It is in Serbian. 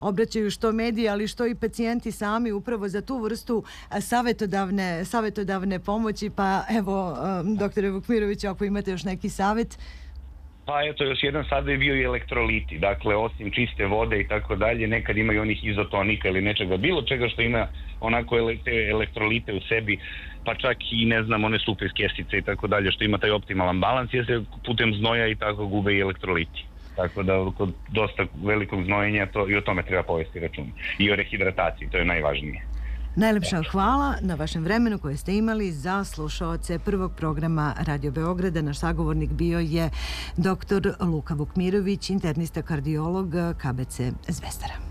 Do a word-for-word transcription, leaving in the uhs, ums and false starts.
obraćaju što mediji, ali što i pacijenti sami upravo za tu vrstu savjetodavne, savjetodavne pomoći. Pa evo, doktore Vukmiroviću, ako imate još neki savjet. Pa eto, još jedan sad je bio i elektroliti. Dakle, osim čiste vode i tako dalje, nekad ima i onih izotonika ili nečega, bilo čega što ima onako te elektrolite u sebi, pa čak i, ne znam, one supe iz kesice i tako dalje, što ima taj optimalan balans, jer se putem znoja i tako gube i elektroliti. Tako da, kod dosta velikog znojenja to, i o tome treba povesti račun. I o rehidrataciji, to je najvažnije. Najlepša hvala na vašem vremenu koje ste imali za slušaoce prvog programa Radio Beograda. Naš sagovornik bio je doktor Luka Vukmirović, internista kardiolog K B C Zvezdara.